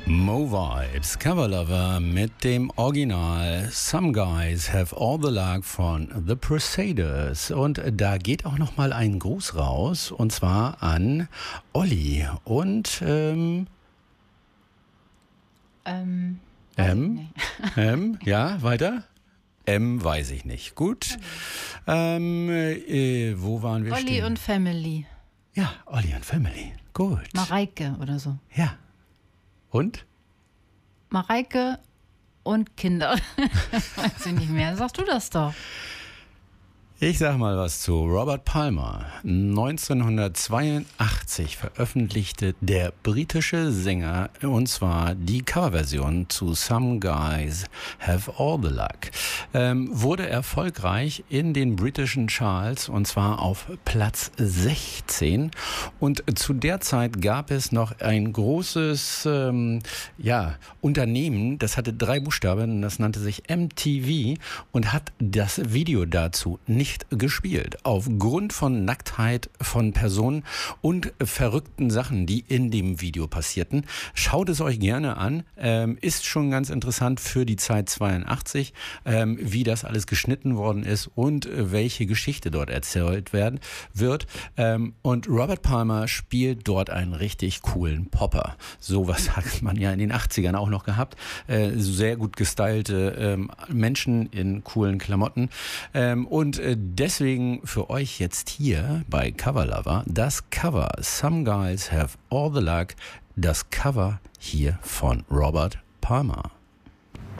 Mo Vibes, Cover Lover mit dem Original Some Guys Have All the Luck von The Crusaders. Und da geht auch nochmal ein Gruß raus, und zwar an Olli und ja, weiter? Weiß ich nicht. Gut. Wo waren wir Olli und Family. Ja, Olli und Family. Gut. Mareike oder so. Ja. Und? Mareike und Kinder. Weiß ich nicht mehr. Sagst du das doch. Ich sag mal was zu Robert Palmer. 1982 veröffentlichte der britische Sänger, und zwar die Coverversion zu Some Guys Have All the Luck. Wurde erfolgreich in den britischen Charts, und zwar auf Platz 16. Und zu der Zeit gab es noch ein großes Unternehmen, das hatte 3 Buchstaben, das nannte sich MTV und hat das Video dazu nicht gespielt. Aufgrund von Nacktheit von Personen und verrückten Sachen, die in dem Video passierten. Schaut es euch gerne an. Ist schon ganz interessant für die Zeit 82, wie das alles geschnitten worden ist und welche Geschichte dort erzählt wird. Und Robert Palmer spielt dort einen richtig coolen Popper. Sowas hat man ja in den 80ern auch noch gehabt. Sehr gut gestylte Menschen in coolen Klamotten. Und deswegen für euch jetzt hier bei Cover Lover das Cover Some Guys Have All the Luck, das Cover hier von Robert Palmer.